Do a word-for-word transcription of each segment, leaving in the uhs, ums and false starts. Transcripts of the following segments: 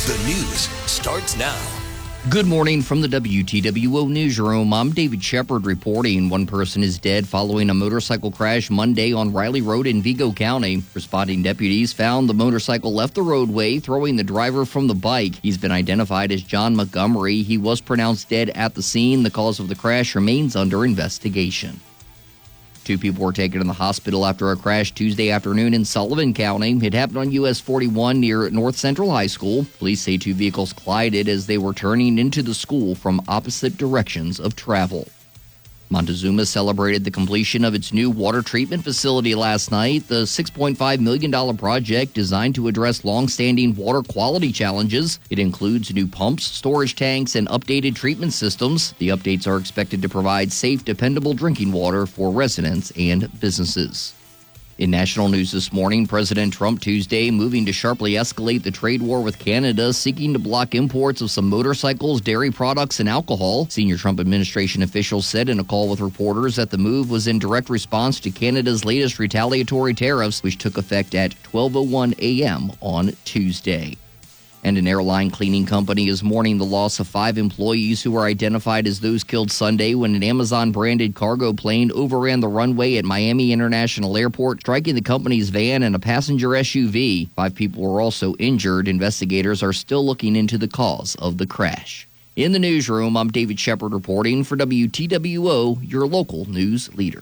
The news starts now. Good morning from the W T W O Newsroom. I'm David Shepard reporting. One person is dead following a motorcycle crash Monday on Riley Road in Vigo County. Responding deputies found the motorcycle left the roadway, throwing the driver from the bike. He's been identified as John Montgomery. He was pronounced dead at the scene. The cause of the crash remains under investigation. Two people were taken to the hospital after a crash Tuesday afternoon in Sullivan County. It happened on U S forty-one near North Central High School. Police say two vehicles collided as they were turning into the school from opposite directions of travel. Montezuma celebrated the completion of its new water treatment facility last night. The six point five million dollars project designed to address long-standing water quality challenges. It includes new pumps, storage tanks, and updated treatment systems. The updates are expected to provide safe, dependable drinking water for residents and businesses. In national news this morning, President Trump Tuesday moving to sharply escalate the trade war with Canada, seeking to block imports of some motorcycles, dairy products, and alcohol. Senior Trump administration officials said in a call with reporters that the move was in direct response to Canada's latest retaliatory tariffs, which took effect at twelve oh one a.m. on Tuesday. And an airline cleaning company is mourning the loss of five employees who were identified as those killed Sunday when an Amazon-branded cargo plane overran the runway at Miami International Airport, striking the company's van and a passenger S U V. Five people were also injured. Investigators are still looking into the cause of the crash. In the newsroom, I'm David Shepard reporting for W T W O, your local news leader.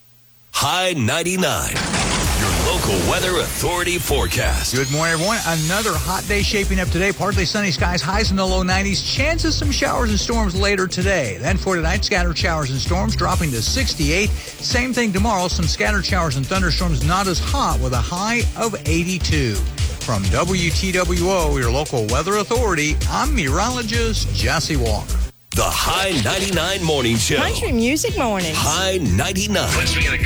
High ninety-nine. Your local weather authority forecast. Good morning, everyone. Another hot day shaping up today. Partly sunny skies, highs in the low nineties. Chances some showers and storms later today. Then for tonight, scattered showers and storms dropping to sixty-eight. Same thing tomorrow. Some scattered showers and thunderstorms, not as hot, with a high of eighty-two. From W T W O, your local weather authority, I'm meteorologist Jesse Walker. The High ninety-nine Morning Show. Country Music Mornings. High ninety-nine.